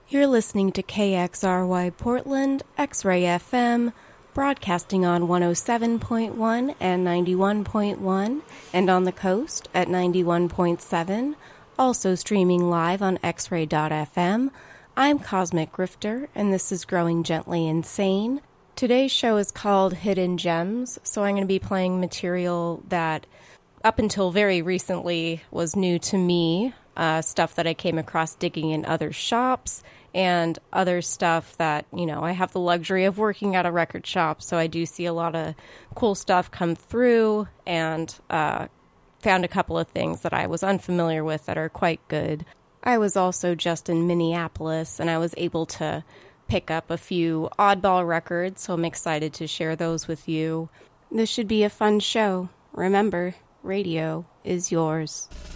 You're listening to KXRY Portland, X-Ray FM, broadcasting on 107.1 and 91.1, and on the coast at 91.7, also streaming live on xray.fm. I'm Cosmic Grifter, and this is Growing Gently Insane. Today's show is called Hidden Gems, so I'm going to be playing material that, up until very recently, was new to me, stuff that I came across digging in other shops, and other stuff that, I have the luxury of working at a record shop, so I do see a lot of cool stuff come through, and found a couple of things that I was unfamiliar with that are quite good. I was also just in Minneapolis, and I was able to pick up a few oddball records, so I'm excited to share those with you. This should be a fun show. Remember, radio is yours.